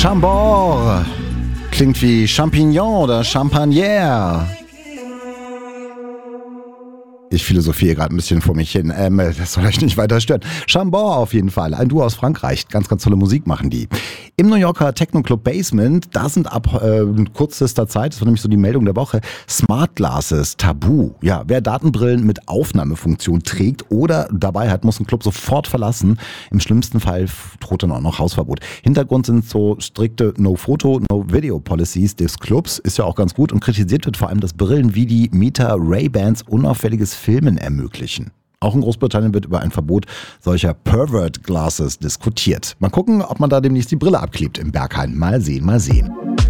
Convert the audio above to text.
Chambord. Klingt wie Champignon oder Champagner. Ich philosophiere gerade ein bisschen vor mich hin. Das soll euch nicht weiter stören. Chambord auf jeden Fall. Ein Duo aus Frankreich. Ganz, ganz tolle Musik machen die. Im New Yorker Techno-Club Basement, da sind ab kürzester Zeit, das war nämlich so die Meldung der Woche, Smart Glasses tabu. Ja, wer Datenbrillen mit Aufnahmefunktion trägt oder dabei hat, muss den Club sofort verlassen. Im schlimmsten Fall droht dann auch noch Hausverbot. Hintergrund sind so strikte No-Photo, No-Video-Policies des Clubs. Ist ja auch ganz gut und kritisiert wird vor allem, dass Brillen wie die Meta Ray-Bans unauffälliges Filmen ermöglichen. Auch in Großbritannien wird über ein Verbot solcher Pervert Glasses diskutiert. Mal gucken, ob man da demnächst die Brille abklebt im Berghain. Mal sehen, mal sehen.